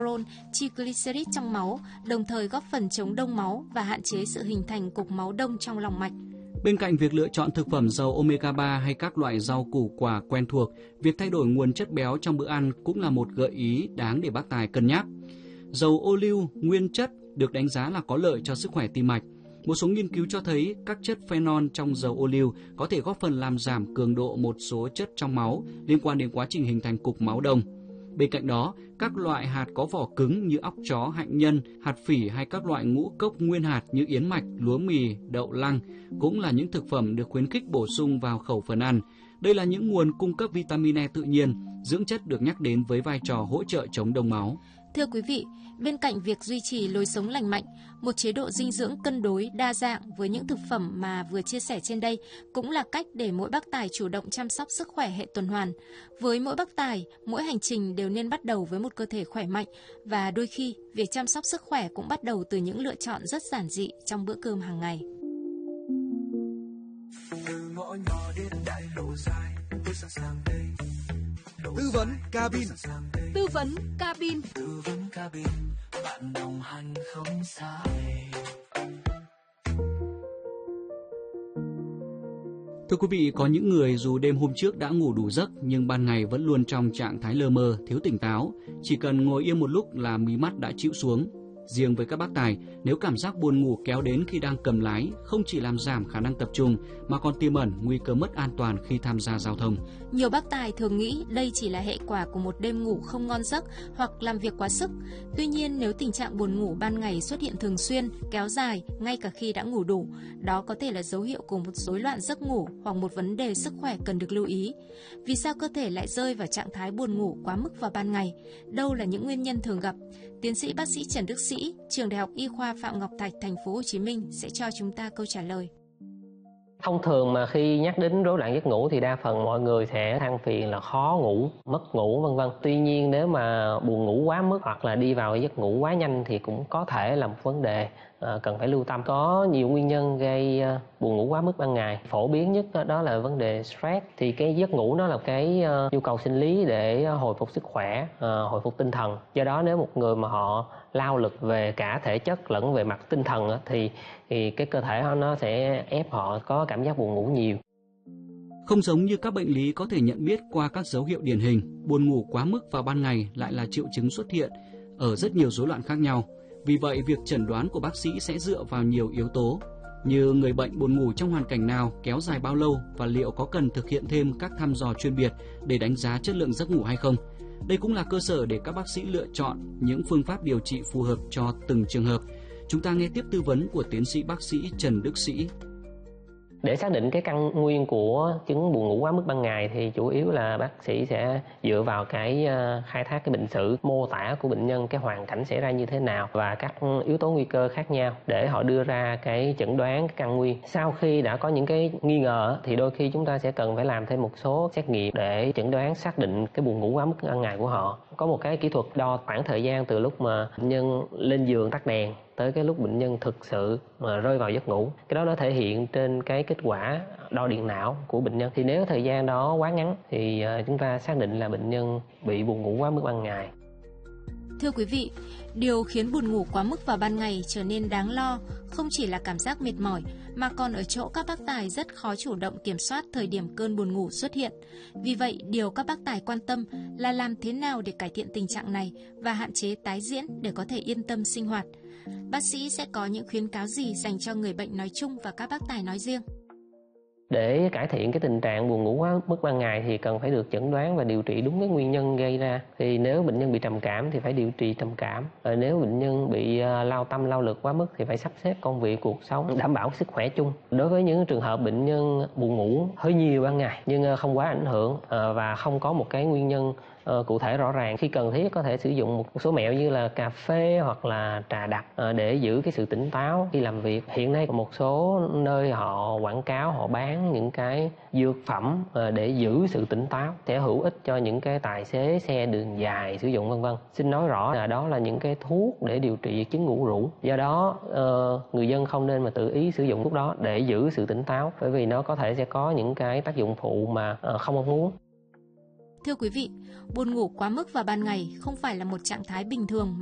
triglycerid trong máu, đồng thời góp phần chống đông máu và hạn chế sự hình thành cục máu đông trong lòng mạch. Bên cạnh việc lựa chọn thực phẩm giàu omega 3 hay các loại rau củ quả quen thuộc, việc thay đổi nguồn chất béo trong bữa ăn cũng là một gợi ý đáng để bác tài cân nhắc. Dầu ô liu nguyên chất được đánh giá là có lợi cho sức khỏe tim mạch. Một số nghiên cứu cho thấy các chất phenol trong dầu ô liu có thể góp phần làm giảm cường độ một số chất trong máu liên quan đến quá trình hình thành cục máu đông. Bên cạnh đó, các loại hạt có vỏ cứng như óc chó, hạnh nhân, hạt phỉ hay các loại ngũ cốc nguyên hạt như yến mạch, lúa mì, đậu lăng cũng là những thực phẩm được khuyến khích bổ sung vào khẩu phần ăn. Đây là những nguồn cung cấp vitamin E tự nhiên, dưỡng chất được nhắc đến với vai trò hỗ trợ chống đông máu. Thưa quý vị, bên cạnh việc duy trì lối sống lành mạnh, một chế độ dinh dưỡng cân đối đa dạng với những thực phẩm mà vừa chia sẻ trên đây cũng là cách để mỗi bác tài chủ động chăm sóc sức khỏe hệ tuần hoàn. Với mỗi bác tài, mỗi hành trình đều nên bắt đầu với một cơ thể khỏe mạnh và đôi khi việc chăm sóc sức khỏe cũng bắt đầu từ những lựa chọn rất giản dị trong bữa cơm hàng ngày. Từ ngõ nhỏ đến đại lộ dài, tôi sẵn sàng đây. Tư vấn cabin. Tư vấn cabin. Tư vấn cabin, bạn đồng hành không sai. Thưa quý vị, có những người dù đêm hôm trước đã ngủ đủ giấc nhưng ban ngày vẫn luôn trong trạng thái lơ mơ, thiếu tỉnh táo. Chỉ cần ngồi yên một lúc là mí mắt đã chịu xuống. Riêng với các bác tài, nếu cảm giác buồn ngủ kéo đến khi đang cầm lái, không chỉ làm giảm khả năng tập trung mà còn tiềm ẩn nguy cơ mất an toàn khi tham gia giao thông. Nhiều bác tài thường nghĩ đây chỉ là hệ quả của một đêm ngủ không ngon giấc hoặc làm việc quá sức. Tuy nhiên, nếu tình trạng buồn ngủ ban ngày xuất hiện thường xuyên, kéo dài ngay cả khi đã ngủ đủ, đó có thể là dấu hiệu của một rối loạn giấc ngủ hoặc một vấn đề sức khỏe cần được lưu ý. Vì sao cơ thể lại rơi vào trạng thái buồn ngủ quá mức vào ban ngày? Đâu là những nguyên nhân thường gặp? Tiến sĩ bác sĩ Trần Đức Sĩ, Trường Đại học Y khoa Phạm Ngọc Thạch, thành phố Hồ Chí Minh sẽ cho chúng ta câu trả lời. Thông thường mà khi nhắc đến rối loạn giấc ngủ thì đa phần mọi người sẽ than phiền là khó ngủ, mất ngủ vân vân. Tuy nhiên nếu mà buồn ngủ quá mức hoặc là đi vào giấc ngủ quá nhanh thì cũng có thể là một vấn đề cần phải lưu tâm. Có nhiều nguyên nhân gây buồn ngủ quá mức ban ngày. Phổ biến nhất đó là vấn đề stress. Thì cái giấc ngủ nó là cái nhu cầu sinh lý để hồi phục sức khỏe, hồi phục tinh thần. Do đó nếu một người mà họ lao lực về cả thể chất lẫn về mặt tinh thần thì cái cơ thể nó sẽ ép họ có cảm giác buồn ngủ nhiều. Không giống như các bệnh lý có thể nhận biết qua các dấu hiệu điển hình, buồn ngủ quá mức vào ban ngày lại là triệu chứng xuất hiện ở rất nhiều rối loạn khác nhau. Vì vậy, việc chẩn đoán của bác sĩ sẽ dựa vào nhiều yếu tố, như người bệnh buồn ngủ trong hoàn cảnh nào, kéo dài bao lâu và liệu có cần thực hiện thêm các thăm dò chuyên biệt để đánh giá chất lượng giấc ngủ hay không. Đây cũng là cơ sở để các bác sĩ lựa chọn những phương pháp điều trị phù hợp cho từng trường hợp. Chúng ta nghe tiếp tư vấn của tiến sĩ bác sĩ Trần Đức Sĩ. Để xác định cái căn nguyên của chứng buồn ngủ quá mức ban ngày thì chủ yếu là bác sĩ sẽ dựa vào cái khai thác cái bệnh sử, mô tả của bệnh nhân, cái hoàn cảnh xảy ra như thế nào và các yếu tố nguy cơ khác nhau để họ đưa ra cái chẩn đoán cái căn nguyên. Sau khi đã có những cái nghi ngờ thì đôi khi chúng ta sẽ cần phải làm thêm một số xét nghiệm để chẩn đoán xác định cái buồn ngủ quá mức ban ngày của họ. Có một cái kỹ thuật đo khoảng thời gian từ lúc mà bệnh nhân lên giường tắt đèn tới cái lúc bệnh nhân thực sự mà rơi vào giấc ngủ. Cái đó nó thể hiện trên cái kết quả đo điện não của bệnh nhân. Thì nếu thời gian đó quá ngắn thì chúng ta xác định là bệnh nhân bị buồn ngủ quá mức ban ngày. Thưa quý vị, điều khiến buồn ngủ quá mức vào ban ngày trở nên đáng lo không chỉ là cảm giác mệt mỏi mà còn ở chỗ các bác tài rất khó chủ động kiểm soát thời điểm cơn buồn ngủ xuất hiện. Vì vậy, điều các bác tài quan tâm là làm thế nào để cải thiện tình trạng này và hạn chế tái diễn để có thể yên tâm sinh hoạt. Bác sĩ sẽ có những khuyến cáo gì dành cho người bệnh nói chung và các bác tài nói riêng? Để cải thiện cái tình trạng buồn ngủ quá mức ban ngày thì cần phải được chẩn đoán và điều trị đúng cái nguyên nhân gây ra. Thì nếu bệnh nhân bị trầm cảm thì phải điều trị trầm cảm. Nếu bệnh nhân bị lao tâm lao lực quá mức thì phải sắp xếp công việc cuộc sống đảm bảo sức khỏe chung. Đối với những trường hợp bệnh nhân buồn ngủ hơi nhiều ban ngày nhưng không quá ảnh hưởng và không có một cái nguyên nhân cụ thể rõ ràng, khi cần thiết có thể sử dụng một số mẹo như là cà phê hoặc là trà đặc để giữ cái sự tỉnh táo khi làm việc. Hiện nay một số nơi họ quảng cáo, họ bán những cái dược phẩm để giữ sự tỉnh táo sẽ hữu ích cho những cái tài xế xe đường dài sử dụng vân vân. Xin nói rõ là đó là những cái thuốc để điều trị chứng ngủ rũ. Do đó người dân không nên mà tự ý sử dụng thuốc đó để giữ sự tỉnh táo, bởi vì nó có thể sẽ có những cái tác dụng phụ mà không mong muốn. Thưa quý vị, buồn ngủ quá mức vào ban ngày không phải là một trạng thái bình thường